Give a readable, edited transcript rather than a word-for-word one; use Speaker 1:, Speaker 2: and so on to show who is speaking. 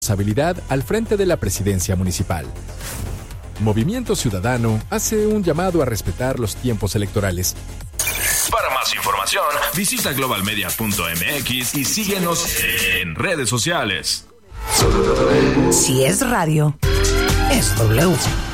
Speaker 1: responsabilidad al frente de la presidencia municipal. Movimiento Ciudadano hace un llamado a respetar los tiempos electorales.
Speaker 2: Para más información, visita globalmedia.mx y síguenos en redes sociales.
Speaker 3: Si es radio, es W.